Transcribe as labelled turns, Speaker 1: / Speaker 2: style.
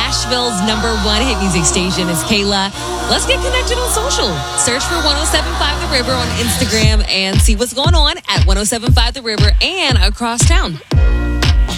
Speaker 1: Nashville's #1 hit music station is Kayla. Let's get connected on social. Search for 1075 The River on Instagram and see what's going on at 1075 The River and across town.